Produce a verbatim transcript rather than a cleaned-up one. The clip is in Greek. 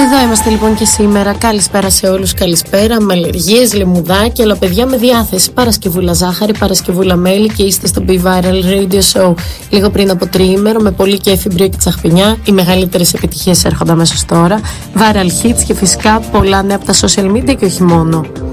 Εδώ είμαστε λοιπόν και σήμερα. Καλησπέρα σε όλους, καλησπέρα. Με αλλεργίες, λαιμουδάκια, αλλά παιδιά με διάθεση. Παρασκευούλα ζάχαρη, Παρασκευούλα μέλι και είστε στο Be Viral Radio Show. Λίγο πριν από τριήμερο, με πολύ κέφι, μπρίο και τσαχπινιά. Οι μεγαλύτερες επιτυχίες έρχονται αμέσως τώρα. Viral hits και φυσικά πολλά νέα από τα social media και όχι μόνο.